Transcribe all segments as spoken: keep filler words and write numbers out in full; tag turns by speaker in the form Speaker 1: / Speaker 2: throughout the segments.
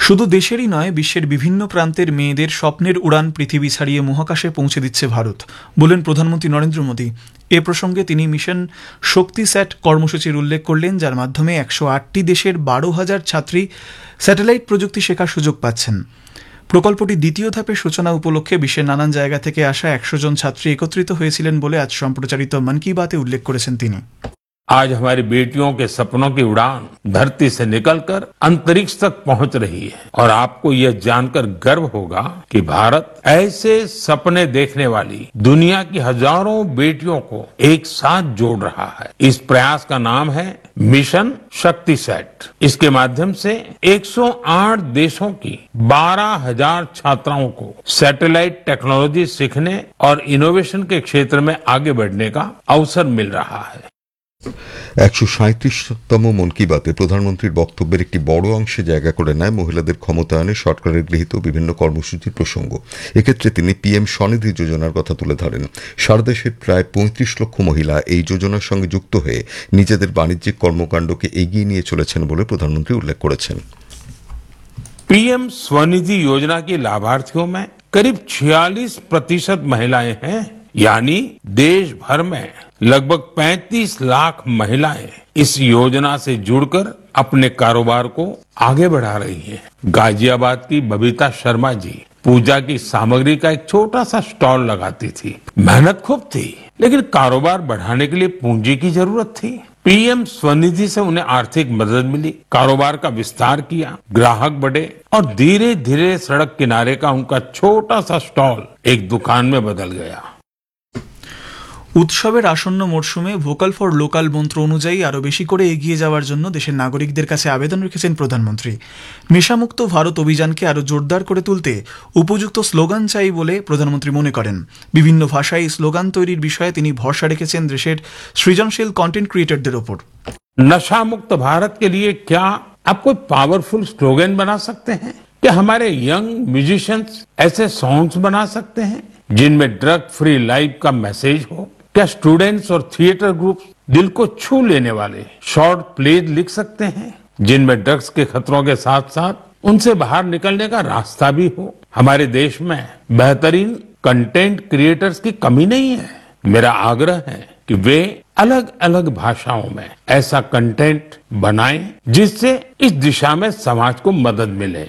Speaker 1: শুধু দেশেরই নয়, বিশ্বের বিভিন্ন প্রান্তের মেয়েদের স্বপ্নের উড়ান পৃথিবী ছাড়িয়ে মহাকাশে পৌঁছে দিচ্ছে ভারত, বললেন প্রধানমন্ত্রী নরেন্দ্র মোদী। এ প্রসঙ্গে তিনি মিশন শক্তি স্যাট কর্মসূচির উল্লেখ করলেন, যার মাধ্যমে একশো আটটি দেশের বারো হাজার ছাত্রী স্যাটেলাইট প্রযুক্তি শেখার সুযোগ পাচ্ছেন। প্রকল্পটি দ্বিতীয় ধাপের সূচনা উপলক্ষে বিশ্বের নানান জায়গা থেকে আসা একশো জন ছাত্রী একত্রিত হয়েছিলেন বলে আজ সম্প্রচারিত মন কি বাতে উল্লেখ করেছেন তিনি।
Speaker 2: आज हमारी बेटियों के सपनों की उड़ान धरती से निकलकर अंतरिक्ष तक पहुंच रही है और आपको यह जानकर गर्व होगा कि भारत ऐसे सपने देखने वाली दुनिया की हजारों बेटियों को एक साथ जोड़ रहा है। इस प्रयास का नाम है मिशन शक्ति सेट। इसके माध्यम से एक सौ आठ देशों की बारह हजार छात्राओं को सैटेलाइट टेक्नोलॉजी सीखने और इनोवेशन के क्षेत्र में आगे बढ़ने का अवसर मिल रहा है।
Speaker 3: একশো সাঁত্রিশতম মন কি বাতে প্রধানমন্ত্রীর বক্তব্যের একটি বড় অংশে জায়গা করে নেয় মহিলাদের ক্ষমতায়নে সরকারের গৃহীত বিভিন্ন কর্মসূচির প্রসঙ্গ। এক্ষেত্রে তিনি পিএম স্বনিধি যোজনার কথা তুলে ধরেন। সারা দেশের প্রায় পঁয়ত্রিশ লক্ষ মহিলা এই যোজনার সঙ্গে যুক্ত হয়ে নিজেদের বাণিজ্যিক কর্মকাণ্ডকে এগিয়ে নিয়ে চলেছেন বলে প্রধানমন্ত্রী উল্লেখ করেছেন।
Speaker 2: पीएम स्वनिधि योजना की लाभार्थियों में करीब छियालीस प्रतिशत महिलाएं हैं, यानी देश भर में लगभग पैंतीस लाख महिलाएं इस योजना से जुड़कर अपने कारोबार को आगे बढ़ा रही हैं। गाजियाबाद की बबीता शर्मा जी पूजा की सामग्री का एक छोटा सा स्टॉल लगाती थी। मेहनत खूब थी, लेकिन कारोबार बढ़ाने के लिए पूंजी की जरूरत थी। पीएम स्वनिधि से उन्हें आर्थिक मदद मिली, कारोबार का विस्तार किया, ग्राहक बढ़े और धीरे धीरे सड़क किनारे का उनका छोटा सा स्टॉल एक दुकान में बदल गया।
Speaker 1: উৎসবের আসন্ন মরশুমে ভোকাল ফর লোকাল মন্ত্র অনুযায়ী আরও বেশি করে এগিয়ে যাওয়ার জন্য দেশের নাগরিকদের কাছে আবেদন রেখেছেন প্রধানমন্ত্রী। নেশামুক্ত ভারত অভিযানকে আরও জোরদার করে তুলতে উপযুক্ত স্লোগান চাই বলে প্রধানমন্ত্রী মনে করেন। বিভিন্ন ভাষায় স্লোগান তৈরির বিষয়ে তিনি ভরসা রেখেছেন দেশের সৃজনশীল কন্টেন্ট ক্রিয়েটরদের ওপর।
Speaker 2: नशा मुक्त भारत के लिए क्या आप कोई पावरफुल स्लोगन बना सकते हैं? क्या हमारे यंग म्यूजिशियंस ऐसे सॉन्ग्स बना सकते हैं जिनमें ड्रग फ्री लाइफ का मैसेज हो? क्या स्टूडेंट्स और थिएटर ग्रुप दिल को छू लेने वाले शॉर्ट प्लेज लिख सकते हैं जिनमें ड्रग्स के खतरों के साथ साथ उनसे बाहर निकलने का रास्ता भी हो? हमारे देश में बेहतरीन कंटेंट क्रिएटर्स की कमी नहीं है। मेरा आग्रह है कि वे अलग अलग भाषाओं में ऐसा कंटेंट बनाएं जिससे इस दिशा में समाज को मदद मिले।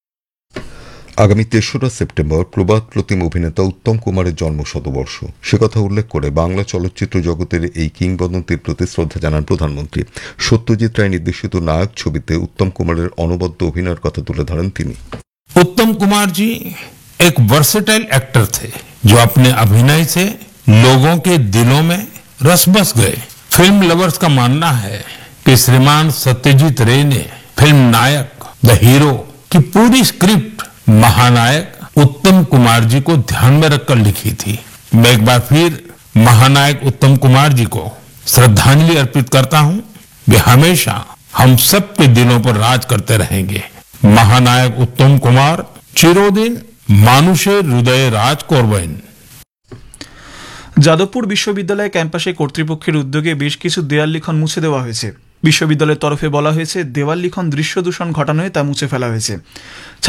Speaker 3: আগামী তেসরা সেপ্টেম্বর প্রবাদ প্রতিম অভিনেতা উত্তম কুমারের জন্ম শতবর্ষ। সে কথা উল্লেখ করে বাংলা চলচ্চিত্র জগতের এই কিংবদন্তির প্রতি শ্রদ্ধা জানান প্রধানমন্ত্রী। সত্যজিৎ রায় নির্দেশিত নায়ক ছবিতে উত্তম কুমারের অনবদ্য অভিনয়ের কথা তুলে ধরেন তিনি।
Speaker 2: उत्तम कुमार जी एक वर्सेटाइल एक्टर थे जो अपने अभिनय से लोगों के दिलों में रस बस गए। फिल्म लवर्स का मानना है कि श्रीमान सत्यजीत रे ने फिल्म नायक द हीरो की पूरी स्क्रिप्ट महानायक उत्तम कुमार जी को ध्यान में रखकर लिखी थी। मैं एक बार फिर महानायक उत्तम कुमार जी को श्रद्धांजलि अर्पित करता हूं। वे हमेशा हम सब के दिलों पर राज करते रहेंगे। महानायक उत्तम कुमार चिरोदिन মানুষের হৃদয়ে রাজ করবেন।
Speaker 1: যাদবপুর বিশ্ববিদ্যালয় ক্যাম্পাসে কর্তৃপক্ষের উদ্যোগে বেশ কিছু দেয়াল লিখন মুছে দেওয়া হয়েছে। বিশ্ববিদ্যালয়ের তরফে বলা হয়েছে, দেওয়াল লিখন দৃশ্য দূষণ ঘটানোয় তা মুছে ফেলা হয়েছে।